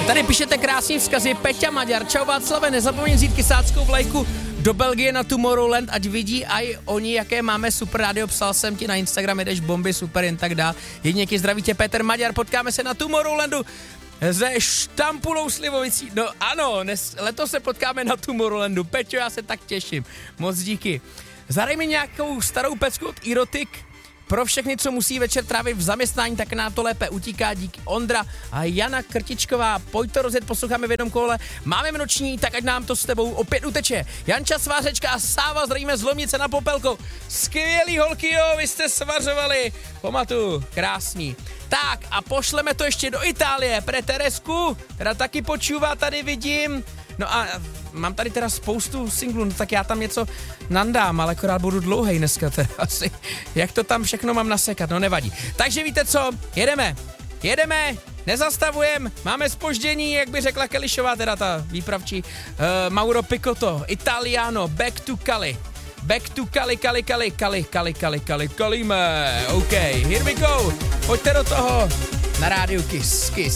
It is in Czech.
Tady píšete krásný vzkazy. Peťa Maďar, čau Václave, nezapomeň vzít kysáckou vlajku do Belgie na Tomorrowland, ať vidí aj oni, jaké máme super rádio. Psal jsem ti na Instagram, jedeš bomby, super, jen tak dál. Jedněky zdraví tě Petr Maďar, potkáme se na Tomorrowlandu ze Štampulou Slivovicí. No ano, letos se potkáme na Tomorrowlandu. Peťo, já se tak těším. Moc díky. Zadej mi nějakou starou pecku od Erotic. Pro všechny, co musí večer trávit v zaměstnání, tak na to lépe utíká. Díky Ondra a Jana Krtičková. Pojď to rozjet, posloucháme v jednom kole. Máme noční, tak ať nám to s tebou opět uteče. Janča Svářečka a Sáva, zdravíme z Lomnice na Popelkou. Skvělý holky, jo, vy jste svařovali. Pamatuju, krásný. Tak a pošleme to ještě do Itálie. Pre Teresku, teda taky počívá, tady vidím. No a mám tady teda spoustu singlů, no tak já tam něco nandám, ale akorát budu dlouhej dneska teda asi. Jak to tam všechno mám nasekat, no nevadí. Takže víte co, jedeme, nezastavujem, máme zpoždění, jak by řekla Kelišová, teda ta výpravčí, Mauro Picotto, Italiano, Back to Cali. Back to Calime. OK, here we go. Pojďte do toho na rádiu Kiss.